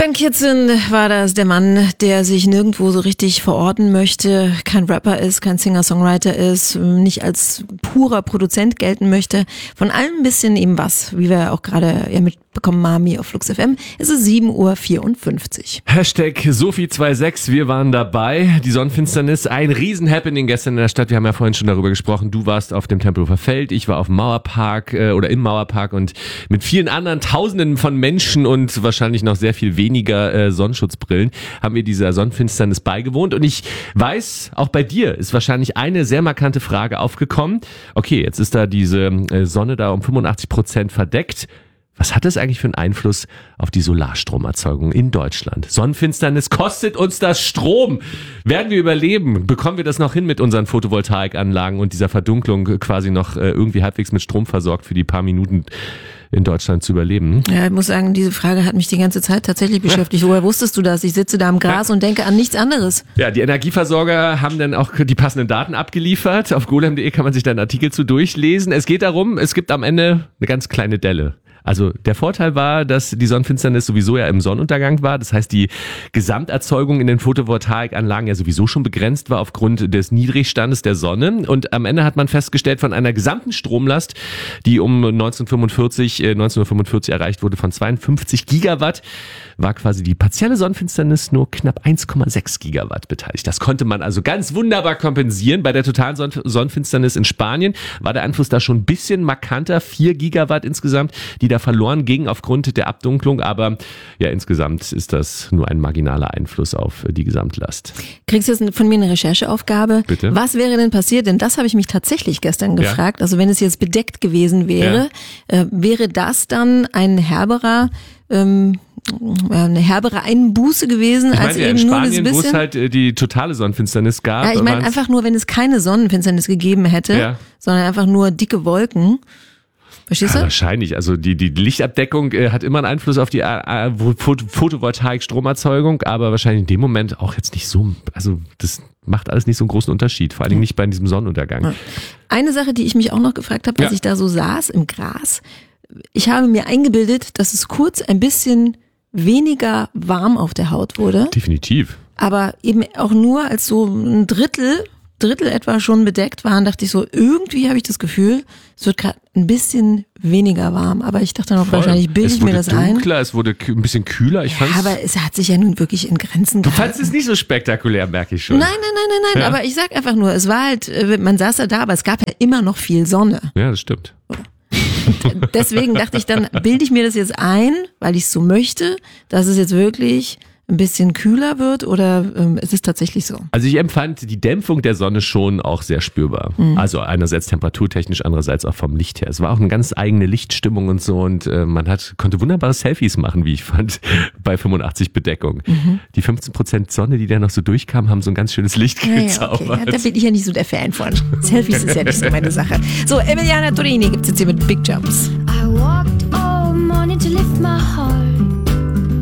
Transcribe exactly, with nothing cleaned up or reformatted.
Ben Kitson war das, der Mann, der sich nirgendwo so richtig verorten möchte, kein Rapper ist, kein Singer-Songwriter ist, nicht als purer Produzent gelten möchte. Von allem ein bisschen eben was, wie wir auch gerade ja mitbekommen haben hier auf Flux F M. Es ist sieben Uhr vierundfünfzig. Hashtag Sophie sechsundzwanzig, wir waren dabei. Die Sonnenfinsternis, ein Riesen-Happening gestern in der Stadt. Wir haben ja vorhin schon darüber gesprochen. Du warst auf dem Tempelhofer Feld, ich war auf dem Mauerpark äh, oder im Mauerpark und mit vielen anderen Tausenden von Menschen und wahrscheinlich noch sehr viel weniger äh, Sonnenschutzbrillen haben wir dieser Sonnenfinsternis beigewohnt. Und ich weiß, auch bei dir ist wahrscheinlich eine sehr markante Frage aufgekommen. Okay, jetzt ist da diese äh, Sonne da um fünfundachtzig Prozent verdeckt. Was hat das eigentlich für einen Einfluss auf die Solarstromerzeugung in Deutschland? Sonnenfinsternis kostet uns das Strom. Werden wir überleben? Bekommen wir das noch hin mit unseren Photovoltaikanlagen und dieser Verdunklung quasi noch äh, irgendwie halbwegs mit Strom versorgt für die paar Minuten in Deutschland zu überleben? Ja, ich muss sagen, diese Frage hat mich die ganze Zeit tatsächlich beschäftigt. Woher wusstest du das? Ich sitze da im Gras ja. und denke an nichts anderes. Ja, die Energieversorger haben dann auch die passenden Daten abgeliefert. Auf golem punkt de kann man sich da einen Artikel zu durchlesen. Es geht darum, es gibt am Ende eine ganz kleine Delle. Also der Vorteil war, dass die Sonnenfinsternis sowieso ja im Sonnenuntergang war. Das heißt, die Gesamterzeugung in den Photovoltaikanlagen ja sowieso schon begrenzt war aufgrund des Niedrigstandes der Sonne. Und am Ende hat man festgestellt, von einer gesamten Stromlast, die um neunzehnhundertfünfundvierzig, äh, neunzehnhundertfünfundvierzig erreicht wurde, von zweiundfünfzig Gigawatt, war quasi die partielle Sonnenfinsternis nur knapp eins Komma sechs Gigawatt beteiligt. Das konnte man also ganz wunderbar kompensieren. Bei der totalen Sonn- Sonnenfinsternis in Spanien war der Einfluss da schon ein bisschen markanter, vier Gigawatt insgesamt, die da verloren ging aufgrund der Abdunklung, aber ja, insgesamt ist das nur ein marginaler Einfluss auf die Gesamtlast. Kriegst du jetzt von mir eine Rechercheaufgabe? Bitte? Was wäre denn passiert? Denn das habe ich mich tatsächlich gestern gefragt. Ja. Also wenn es jetzt bedeckt gewesen wäre, ja. äh, wäre das dann ein herberer ähm, eine herbere Einbuße gewesen, ich meine, als ja, eben in nur Spanien, das bisschen. wo es halt die totale Sonnenfinsternis gab. Ja, ich meine einfach nur, wenn es keine Sonnenfinsternis gegeben hätte, ja. sondern einfach nur dicke Wolken. Verstehst du? Ja, wahrscheinlich. Also die, die Lichtabdeckung äh, hat immer einen Einfluss auf die äh, Photovoltaik-Stromerzeugung, aber wahrscheinlich in dem Moment auch jetzt nicht so, also das macht alles nicht so einen großen Unterschied, vor allen Dingen nicht bei diesem Sonnenuntergang. Eine Sache, die ich mich auch noch gefragt habe, als ja. ich da so saß im Gras, ich habe mir eingebildet, dass es kurz ein bisschen weniger warm auf der Haut wurde. Definitiv. Aber eben auch nur als so ein Drittel Drittel etwa schon bedeckt waren, dachte ich so, irgendwie habe ich das Gefühl, es wird gerade ein bisschen weniger warm. Aber ich dachte noch, Voll. wahrscheinlich bilde ich mir das ein. Dunkler, es wurde ein bisschen kühler. Ich ja, fand's, aber es hat sich ja nun wirklich in Grenzen gehalten. Du fandst es nicht so spektakulär, merke ich schon. Nein, nein, nein, nein, nein. Ja. Aber ich sag einfach nur, es war halt, man saß ja da, aber es gab ja immer noch viel Sonne. Ja, das stimmt. Und deswegen dachte ich dann, bilde ich mir das jetzt ein, weil ich es so möchte, dass es jetzt wirklich ein bisschen kühler wird oder ähm, ist es tatsächlich so? Also ich empfand die Dämpfung der Sonne schon auch sehr spürbar. Mhm. Also einerseits temperaturtechnisch, andererseits auch vom Licht her. Es war auch eine ganz eigene Lichtstimmung und so und äh, man hat konnte wunderbare Selfies machen, wie ich fand, bei fünfundachtzig Bedeckung. Mhm. Die fünfzehn Prozent Sonne, die da noch so durchkam, haben so ein ganz schönes Licht ja, gezaubert. Ja, okay. ja, da bin ich ja nicht so der Fan von. Selfies ist ja nicht so meine Sache. So, Emiliana Torini gibt's jetzt hier mit Big Jumps. I walked all morning to lift my